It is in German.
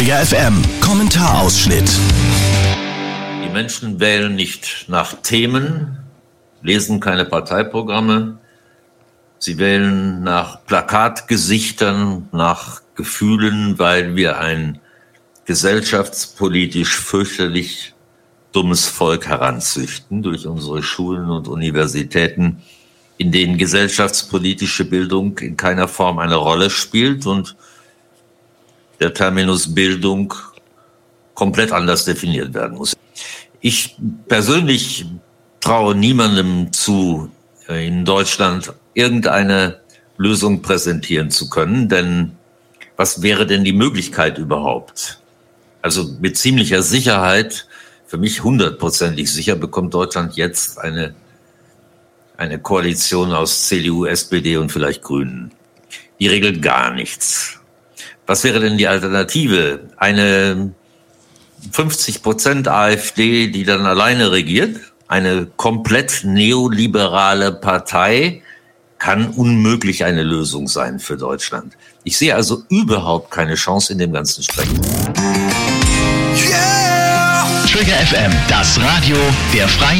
Trigger FM Kommentarausschnitt. Die Menschen wählen nicht nach Themen, lesen keine Parteiprogramme. Sie wählen nach Plakatgesichtern, nach Gefühlen, weil wir ein gesellschaftspolitisch fürchterlich dummes Volk heranzüchten durch unsere Schulen und Universitäten, in denen gesellschaftspolitische Bildung in keiner Form eine Rolle spielt und der Terminus Bildung komplett anders definiert werden muss. Ich persönlich traue niemandem zu, in Deutschland irgendeine Lösung präsentieren zu können, denn was wäre denn die Möglichkeit überhaupt? Also mit ziemlicher Sicherheit, für mich 100% sicher, bekommt Deutschland jetzt eine Koalition aus CDU, SPD und vielleicht Grünen. Die regelt gar nichts. Was wäre denn die Alternative? Eine 50% AfD, die dann alleine regiert? Eine komplett neoliberale Partei kann unmöglich eine Lösung sein für Deutschland. Ich sehe also überhaupt keine Chance in dem ganzen Spektrum. Trigger FM, das Radio der Freien